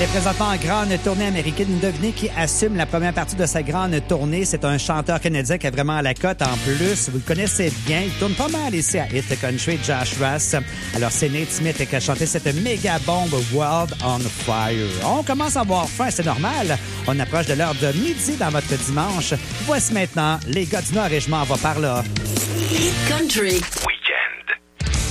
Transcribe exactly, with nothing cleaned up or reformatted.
est présentement en grande tournée américaine. Devinez qui assume la première partie de sa grande tournée. C'est un chanteur canadien qui est vraiment à la cote en plus. Vous le connaissez bien. Il tourne pas mal ici à Hit Country, Josh Russ. Alors, c'est Nate Smith qui a chanté cette méga bombe World on Fire. On commence à avoir faim, c'est normal. On approche de l'heure de midi dans votre dimanche. Voici maintenant les gars du Nord et je m'en vais par là. Hit Country.